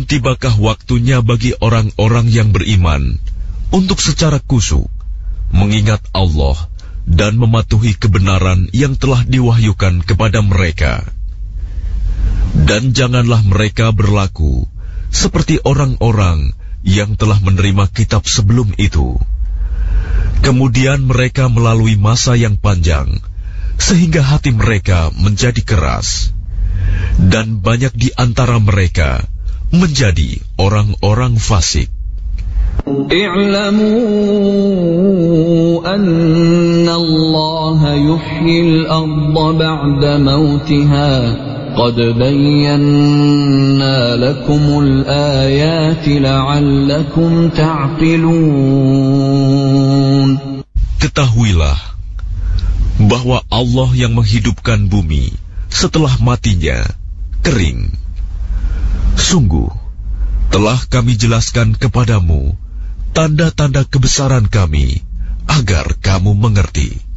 tibakah waktunya bagi orang-orang yang beriman untuk secara khusyuk mengingat Allah dan mematuhi kebenaran yang telah diwahyukan kepada mereka. Dan janganlah mereka berlaku seperti orang-orang yang telah menerima kitab sebelum itu. Kemudian mereka melalui masa yang panjang, sehingga hati mereka menjadi keras. Dan banyak di antara mereka menjadi orang-orang fasik. I'lamu anna Allah yuhyil arda ba'da mautiha qad bayyana lakumul ayati la'allakum ta'qilun. Ketahuilah bahwa Allah yang menghidupkan bumi setelah matinya kering. Sungguh telah kami jelaskan kepadamu tanda-tanda kebesaran kami agar kamu mengerti.